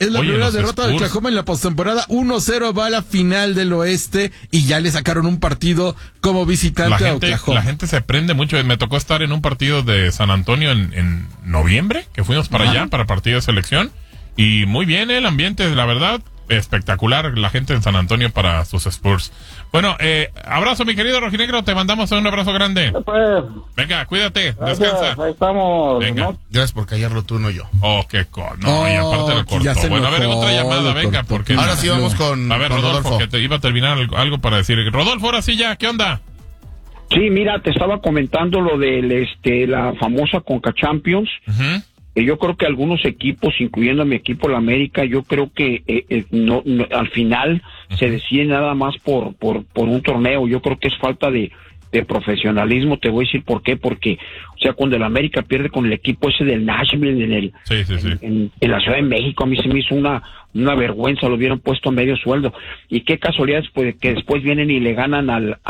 Es la primera derrota de Oklahoma en la postemporada. 1-0 va a la final del oeste y ya le sacaron un partido como visitante a Oklahoma. La gente se prende mucho. Me tocó estar en un partido de San Antonio en noviembre, que fuimos para allá, para partido de selección. Y muy bien el ambiente, la verdad, espectacular la gente en San Antonio para sus Spurs. Bueno, abrazo mi querido rojinegro, te mandamos un abrazo grande. Venga, cuídate, descansa. Ahí estamos. Venga. ¿No? Gracias por callarlo tú, no yo. Oh, qué no, y aparte lo cortó. Bueno, a ver, otra llamada, venga, porque... Ahora sí vamos con A ver, con Rodolfo, que te iba a terminar algo para decir. Rodolfo, ahora sí ya, ¿qué onda? Sí, mira, te estaba comentando lo de la famosa Conca Champions. Yo creo que algunos equipos, incluyendo a mi equipo, la América, yo creo que no, al final se decide nada más por un torneo. Yo creo que es falta de profesionalismo. Te voy a decir por qué. Porque, o sea, cuando el América pierde con el equipo ese del Nashville en la Ciudad de México, a mí se me hizo una vergüenza. Lo hubieran puesto a medio sueldo. Y qué casualidad que después vienen y le ganan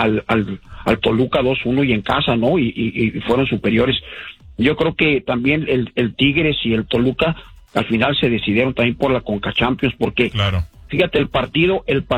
al Toluca 2-1 y en casa, ¿no? Y fueron superiores. Yo creo que también el Tigres y el Toluca al final se decidieron también por la Conca Champions, porque fíjate, el partido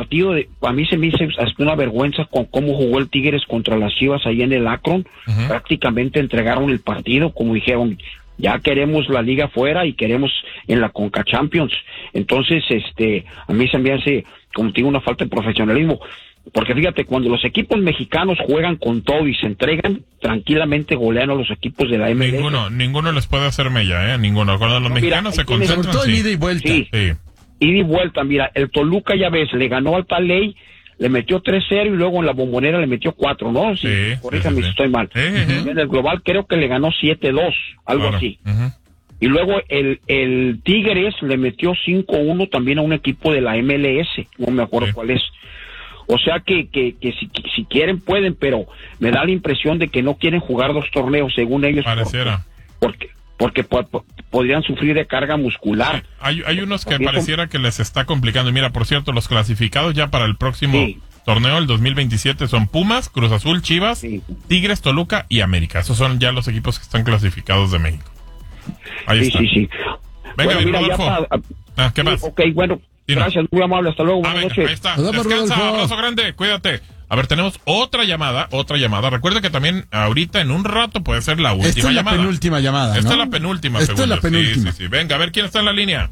a mí se me hizo hasta una vergüenza con cómo jugó el Tigres contra las Chivas ahí en el Akron. Prácticamente entregaron el partido, como dijeron, ya queremos la liga fuera y queremos en la Conca Champions. Entonces, a mí se me hace, como te digo, una falta de profesionalismo. Porque fíjate, cuando los equipos mexicanos juegan con todo y se entregan, tranquilamente golean a los equipos de la MLS. Ninguno les puede hacer mella, ninguno. Cuando los mexicanos se concentran, sobre todo en ida y vuelta. Sí. Ida y vuelta, mira, el Toluca ya ves, le ganó al Taley, le metió 3-0 y luego en la Bombonera le metió 4, ¿no? Sí, corríjame si estoy mal. En el global creo que le ganó 7-2, algo así. Y luego el Tigres le metió 5-1 también a un equipo de la MLS, no me acuerdo cuál es. O sea que si quieren pueden, pero me da la impresión de que no quieren jugar 2 torneos según ellos. Pareciera. Porque podrían sufrir de carga muscular. Hay unos que pareciera que les está complicando. Y mira, por cierto, los clasificados ya para el próximo torneo, el 2027, son Pumas, Cruz Azul, Chivas, Tigres, Toluca y América. Esos son ya los equipos que están clasificados de México. Ahí está. Sí. Venga, bueno, mira, Rodolfo. ¿Qué más? Ok, bueno. Gracias, muy amable, hasta luego, buenas noches. Ahí está, descansa, abrazo grande, cuídate. A ver, tenemos otra llamada. Recuerda que también ahorita en un rato puede ser la última llamada. Esta es la penúltima llamada, Esta es la penúltima, Esta es la penúltima. Sí. Venga, a ver, ¿quién está en la línea?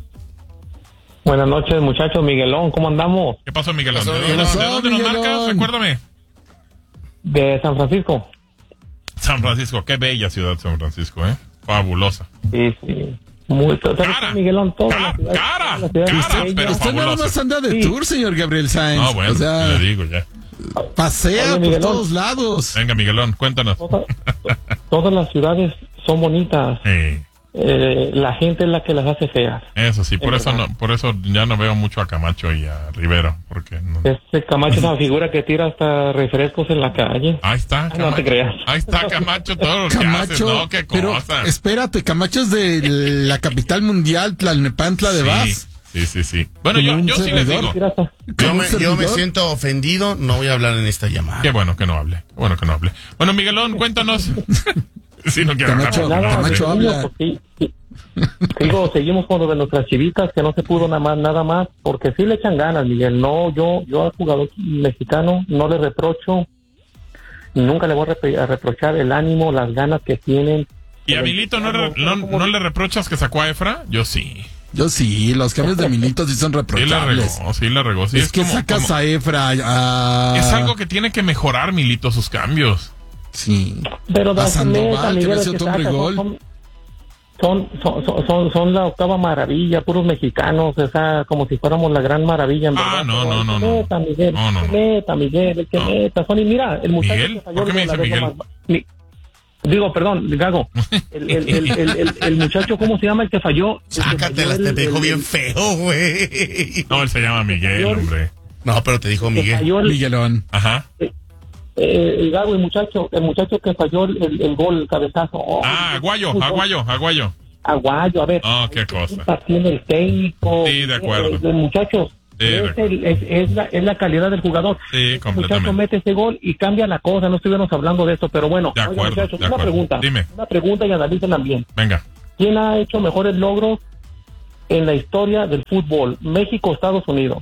Buenas noches, muchachos. Miguelón, ¿cómo andamos? ¿Qué pasó, Miguelón? ¿De dónde nos marcas? Recuérdame. De San Francisco. San Francisco, qué bella ciudad San Francisco, fabulosa. Sí. Muy Miguelón, cara, pero usted nada más anda de tour, señor Gabriel Sáenz. No, bueno, o sea, le digo ya. Pasea por todos lados. Venga, Miguelón, cuéntanos. Todas las ciudades son bonitas. La gente es la que las hace feas. Eso sí, por eso ya no veo mucho a Camacho y a Rivero, porque Ese Camacho es una figura que tira hasta refrescos en la calle. Ahí está, no te creas. Ahí está Camacho, todo lo que hace, ¿no? Qué cosa. Pero espérate, Camacho es de la capital mundial, Tlalnepantla de Vaz. Sí. Bueno, yo sí les digo. Yo me siento ofendido, no voy a hablar en esta llamada. Qué bueno que no hable. Bueno, Miguelón, cuéntanos. Si no quiero Camacho habla. Seguimos con lo de nuestras chivitas, que no se pudo nada más, porque sí le echan ganas, Miguel. No, yo al jugador mexicano no le reprocho, nunca le voy a reprochar el ánimo, las ganas que tienen. ¿Y a Milito no le reprochas que sacó a Efra? Yo sí, los cambios de Milito sí son reprochables. Sí la regó. Sí, es que sacas a Efra Es algo que tiene que mejorar Milito, sus cambios. Sí. Pero a Sandoval, que nació Tom Rigol. Son la octava maravilla, puros mexicanos, o sea, como si fuéramos la gran maravilla. En verdad. No. Meta, Miguel, el que meta. Y mira, el muchacho ¿Miguel? que falló. ¿Por qué me dice Miguel? Digo, perdón, Gago. El muchacho, ¿cómo se llama el que falló? Sácatelas, te dijo bien feo, güey. No, él se llama Miguel, hombre. No, pero te dijo Miguel. Miguelón. Ajá. El Gago, el muchacho que falló el gol, el cabezazo. Aguayo. Aguayo, a ver. Qué cosa. Está haciendo el técnico. Sí, de acuerdo. El muchacho. Es la calidad del jugador. Sí, completamente. El muchacho mete ese gol y cambia la cosa. No estuvimos hablando de esto, pero bueno. De acuerdo, muchachos, una pregunta. Dime. Una pregunta y analicen bien. Venga. ¿Quién ha hecho mejores logros en la historia del fútbol? México, Estados Unidos.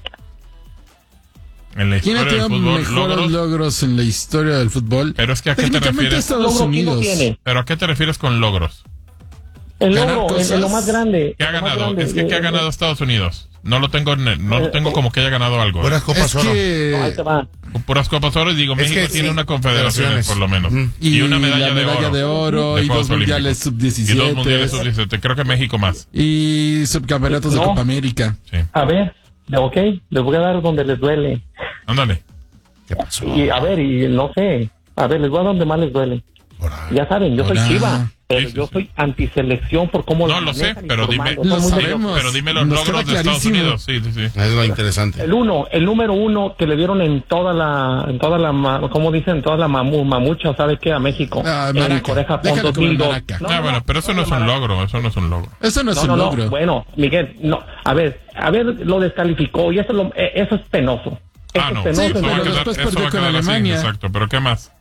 En la ¿Quién ha historia del tenido fútbol, mejores logros en la historia del fútbol? Pero es que ¿a qué te Técnicamente refieres? Estados ¿Logro quién lo Unidos. tiene? ¿Pero a qué te refieres con logros? El Ganar logro, cosas. en lo más grande. ¿Qué ha lo más ganado? grande. Es que ¿qué ha ganado Estados Unidos? No lo tengo como que haya ganado algo. Puras copas Es oro. No, ahí que... te va. Puras copas oro y digo, Es México que tiene sí, una confederación por lo menos. Y una la medalla, de oro de y Juegos dos mundiales Olímpicos. sub-17. Y 2 mundiales sub-17. Creo que México más. Y subcampeonatos de No. Copa América. Sí. A ver, ok, les voy a dar donde les duele. Ándale. ¿Qué pasó? Y a ver, y no sé, a ver, les voy a dar donde más les duele. Por ahí. Ya saben, yo soy Hola. Chiva, pero Sí, yo sí. soy antiselección por cómo No lo sé, manejan y pero dime, formando. Son Lo muy sabemos. pero dime los Nos logros queda de Estados clarísimo. Unidos. Sí, sí, sí. Es lo interesante. El número uno que le dieron en toda la, ¿cómo dicen? Toda la mamucha, ¿sabe qué? A México. Ah, en Maraca. Corea, Japón, Déjalo como el 2002. Maraca. Bueno, pero eso no es un logro, eso no es un logro. Eso no es No, un no, logro. no. Bueno, Miguel, no. A ver, lo descalificó y eso es penoso. Eso es No, penoso. sí, eso va a pero quedar- después eso va perdió a con quedar así, Alemania. exacto, pero ¿qué más?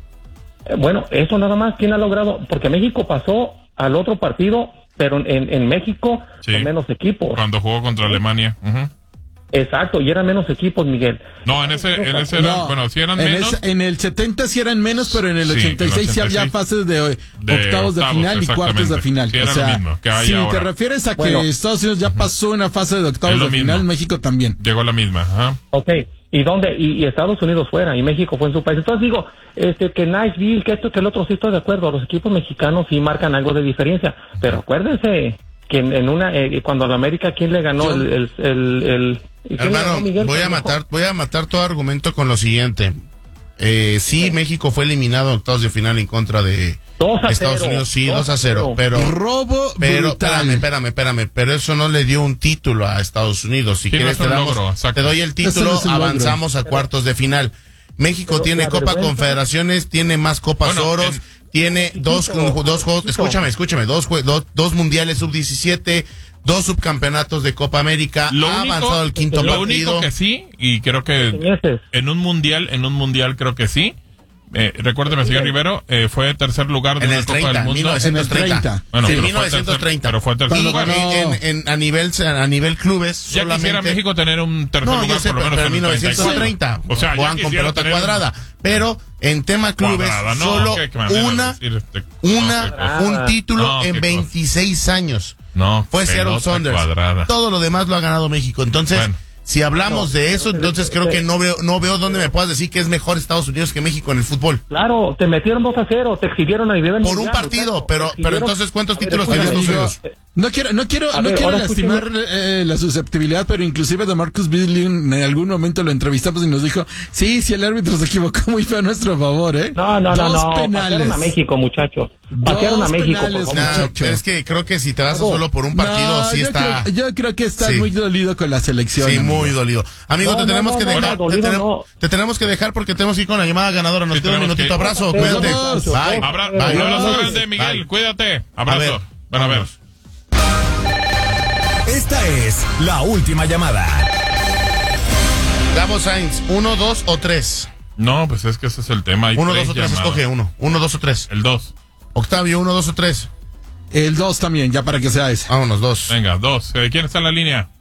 Bueno, eso nada más, ¿quién ha logrado? Porque México pasó al otro partido, pero en México Sí. con menos equipos. Cuando jugó contra Alemania. Ujú. Exacto, y eran menos equipos, Miguel. No, en ese eran, No, bueno, sí eran en menos. en el 70 sí eran menos, pero en el Sí, 86 sí había 86 fases de de octavos de octavos, final y cuartos de exactamente. final. Sí, o era sea, lo mismo que hay si ahora. te refieres a que Bueno. Estados Unidos ya pasó una fase de octavos Es lo de mismo. final, México también. Llegó la misma, ajá. Ok, ¿y dónde? Y Estados Unidos fuera, y México fue en su país. Entonces digo, que Nashville, que esto, que el otro, sí estoy de acuerdo, los equipos mexicanos sí marcan algo de diferencia, pero acuérdense que en una, cuando a la América, ¿quién le ganó? Yo- ¿quién le ganó, Hermano, Miguel? voy a matar todo argumento con lo siguiente. Sí, México fue eliminado en octavos de final en contra de 2-0. Estados Unidos, sí, 2-0, pero Robo brutal. espérame, pero eso no le dio un título a Estados Unidos. Si Sí, no quieres es un logro, exacto. te doy el Eso no título, es un logro. avanzamos a cuartos de final. México Pero tiene la Copa vergüenza- Confederaciones, tiene más Copas Bueno, Oros, tiene dos juegos, escúchame, dos mundiales sub-17, 2 subcampeonatos de Copa América, ha avanzado el quinto lo partido. único que sí, y creo que meses. en un mundial creo que sí. Recuérdeme, señor Rivero, fue tercer lugar de En una el Copa 30, del Mundo. 1930. Bueno, Sí, pero 1930. pero fue tercer Y lugar. No. a nivel clubes, Ya solamente. quisiera México tener un tercer No, lugar yo sé, por lo pero menos en en el 1930. O sea, ya juegan con quisiera pelota tener cuadrada. Pero en tema clubes, cuadrada, no, solo qué manera de una, decir no, qué cosa. un título No, qué en cosa. 26 años. No, Fue Seattle pelota Saunders. cuadrada. Todo lo demás lo ha ganado México. Entonces, Bueno. si hablamos de eso, entonces creo que no veo dónde me puedas decir que es mejor Estados Unidos que México en el fútbol. Claro, te metieron 2-0, te exhibieron a nivel Por un mundial, partido, exacto, pero te exhibieron. entonces, ¿cuántos A ver, títulos escúchame, tiene Estados yo- Unidos? No quiero A ver, ahora lastimar la susceptibilidad, pero inclusive de Marcus Beasley en algún momento lo entrevistamos y nos dijo, sí, el árbitro se equivocó muy feo a nuestro favor, ¿eh? No, Dos pasearon penales. a México, muchachos. Dos Pasearon a México, por penales, favor. No, muchacho. pero es que creo que si te vas No. solo por un partido, No, sí está. yo creo que está Sí. muy dolido con la selección. Sí, amigo. muy dolido. Amigo, No, te tenemos no, que no, dejar. no, dolido te tenemos que dejar porque tenemos que ir con la llamada ganadora. Nos Sí, queda un tenemos minutito. que ir. Abrazo, Nos cuídate. vemos. Bye. Bye. Abrazo Bye. grande, Miguel. Bye. Cuídate. A Abrazo. ver, Bueno, a ver. vámonos. Esta es la última llamada. Gabo Sainz, 1, 2 o 3. No, pues es que ese es el tema. Hay 1, 3 2 o 3, llamadas. escoge uno. 1, 2 o 3. El 2. Octavio, 1, 2 o 3. El 2 también, ya para que sea ese. Vámonos, 2. Venga, 2. ¿Quién está en la línea?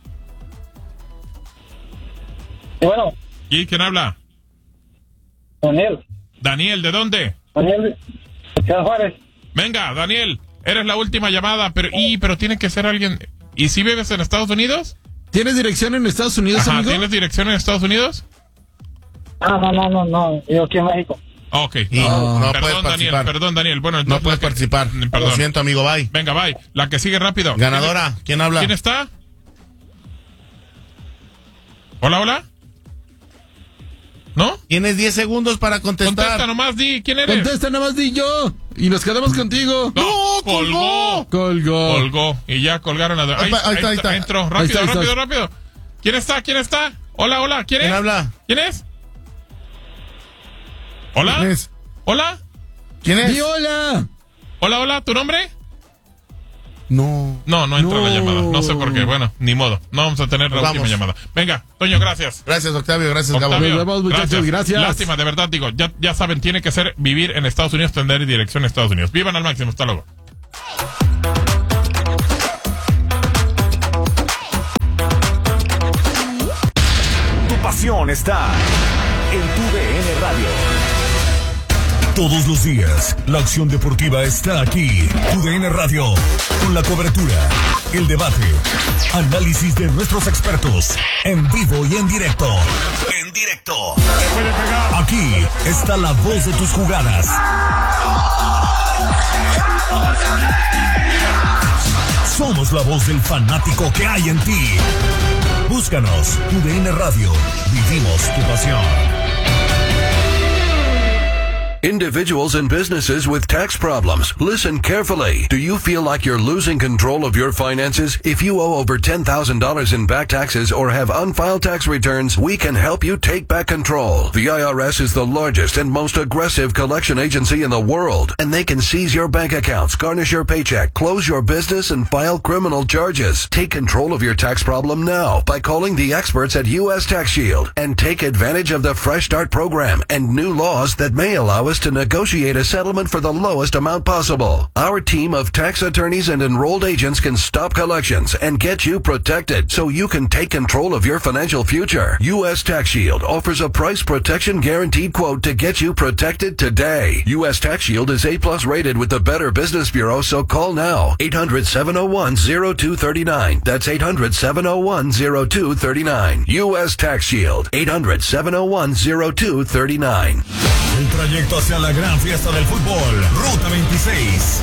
Bueno, ¿Y quién habla? Daniel, Daniel, ¿de dónde? Ciudad Juárez. Venga, Daniel, eres la última llamada, pero tiene que ser alguien. ¿Y si vives en Estados Unidos? ¿Tienes dirección en Estados Unidos, Ajá, amigo? ¿tienes dirección en Estados Unidos? No, yo aquí en México. Ok. Y no puedes Perdón, Daniel, participar. perdón, Daniel. Bueno, No entonces puedes la que- participar. Perdón. Lo siento, amigo, bye. Venga, bye. La que sigue rápido. Ganadora, ¿quién habla? ¿Quién está? Hola, hola. ¿No? Tienes 10 segundos para Contesta contestar. nomás, di. ¿Quién eres? Contesta nada más di yo. Y nos quedamos contigo. No, colgó. Colgó. Colgó. Y ya colgaron a... Ahí está. Entró. Ahí Rápido, está. rápido, rápido. ¿Quién está? ¿Quién está? Hola, hola. ¿Quién ¿Quién es? habla? ¿Quién es? ¿Hola? ¿Quién es? ¿Hola? ¿Quién es? Di hola. ¿Hola, hola? ¿Tu nombre? No. No entró la No. llamada. No sé por qué. Bueno, ni modo. No vamos a tener la Vamos. última llamada. Venga, Toño, gracias. Gracias, Octavio. Gracias, Gabo. Octavio, Nos vemos, muchachos, gracias. Lástima, de verdad, digo, ya saben, tiene que ser vivir en Estados Unidos, tener dirección en Estados Unidos. Vivan al máximo, hasta luego. diversión está en tu DN Radio. Todos los días, la acción deportiva está aquí. Tu DN Radio, con la cobertura, el debate, análisis de nuestros expertos, en vivo y en directo. En directo. Aquí está la voz de tus jugadas. Somos la voz del fanático que hay en ti. Búscanos, Tu DN Radio. Vivimos tu pasión. Individuals and businesses with tax problems. Listen carefully. Do you feel like you're losing control of your finances? If you owe over $10,000 in back taxes or have unfiled tax returns, we can help you take back control. The IRS is the largest and most aggressive collection agency in the world, and they can seize your bank accounts, garnish your paycheck, close your business, and file criminal charges. Take control of your tax problem now by calling the experts at U.S. Tax Shield and take advantage of the Fresh Start program and new laws that may allow us to negotiate a settlement for the lowest amount possible. Our team of tax attorneys and enrolled agents can stop collections and get you protected so you can take control of your financial future. U.S. Tax Shield offers a price protection guaranteed quote to get you protected today. U.S. Tax Shield is A+ rated with the Better Business Bureau, so call now. 800-701-0239. That's 800-701-0239. U.S. Tax Shield. 800-701-0239. El trayecto hacia la gran fiesta del fútbol, Ruta 26.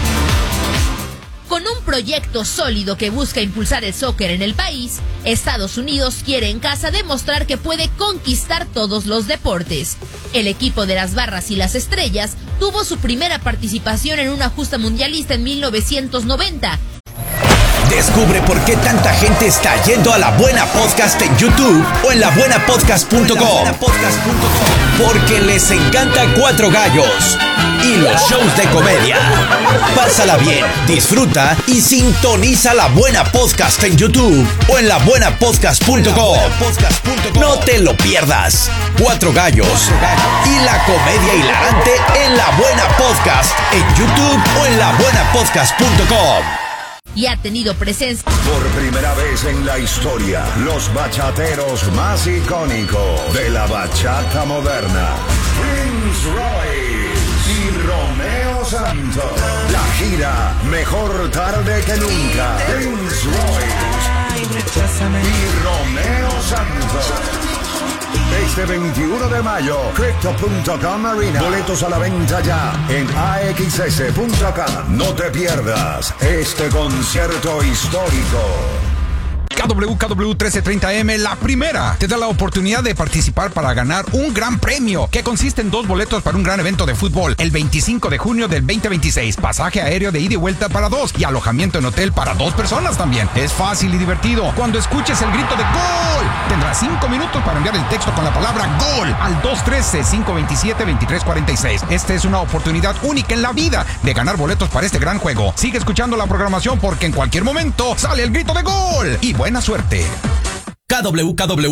Con un proyecto sólido que busca impulsar el soccer en el país, Estados Unidos quiere en casa demostrar que puede conquistar todos los deportes. El equipo de las Barras y las Estrellas tuvo su primera participación en una justa mundialista en 1990. Descubre por qué tanta gente está yendo a La Buena Podcast en YouTube o en labuenapodcast.com. Porque les encanta Cuatro Gallos y los shows de comedia. Pásala bien, disfruta y sintoniza La Buena Podcast en YouTube o en labuenapodcast.com. No te lo pierdas. Cuatro Gallos y la comedia hilarante en La Buena Podcast en YouTube o en labuenapodcast.com. Y ha tenido presencia. Por primera vez en la historia, los bachateros más icónicos de la bachata moderna, Prince Royce y Romeo Santos. La gira Mejor Tarde que Nunca. Prince Royce y Romeo Santos. Este 21 de mayo, Crypto.com Arena. Boletos a la venta ya en AXS.com. No te pierdas este concierto histórico. KWKW 1330M, la primera, te da la oportunidad de participar para ganar un gran premio que consiste en 2 boletos para un gran evento de fútbol el 25 de junio del 2026, pasaje aéreo de ida y vuelta para 2 y alojamiento en hotel para 2 personas también. Es fácil y divertido. Cuando escuches el grito de ¡Gol!, tendrás 5 minutos para enviar el texto con la palabra ¡Gol! al 213-527-2346. Esta es una oportunidad única en la vida de ganar boletos para este gran juego. Sigue escuchando la programación porque en cualquier momento sale el grito de ¡Gol! Y buena suerte. KWKW